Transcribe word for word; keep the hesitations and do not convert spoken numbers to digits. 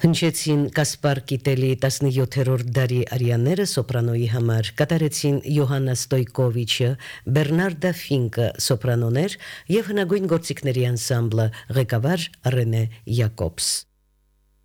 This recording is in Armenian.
Հնչեցին Կասպար Կիտելի տասնյոթերորդ դարի արիաները սոպրանոյի համար, կատարեցին Յոհաննա Ստոյկովիչը, Բերնարդա Ֆինկը սոպրանոներ և հնագույն գործիքների անսամբլը, ղեկավար Ռենե Յակոբս։